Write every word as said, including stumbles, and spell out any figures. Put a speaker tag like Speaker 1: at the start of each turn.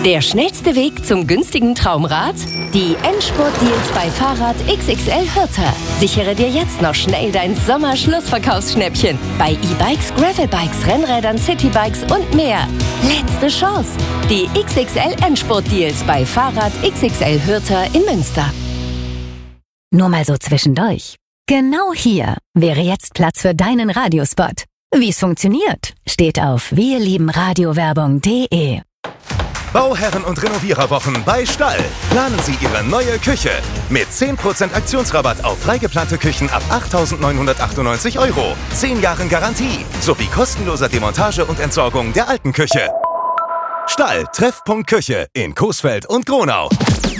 Speaker 1: Der schnellste Weg zum günstigen Traumrad? Die Endspurt-Deals bei Fahrrad X X L Hürter. Sichere dir jetzt noch schnell dein Sommer-Schlussverkaufsschnäppchen. Bei E-Bikes, Gravelbikes, Rennrädern, Citybikes und mehr. Letzte Chance. Die X X L Endspurt-Deals bei Fahrrad X X L Hürter in Münster.
Speaker 2: Nur mal so zwischendurch. Genau hier wäre jetzt Platz für deinen Radiospot. Wie es funktioniert, steht auf wirliebenradiowerbung punkt de.
Speaker 3: Bauherren und Renoviererwochen bei Stall. Planen Sie Ihre neue Küche mit zehn Prozent Aktionsrabatt auf freigeplante Küchen ab achttausendneunhundertachtundneunzig Euro. zehn Jahren Garantie sowie kostenloser Demontage und Entsorgung der alten Küche. Stall, Treffpunkt Küche in Coesfeld und Gronau.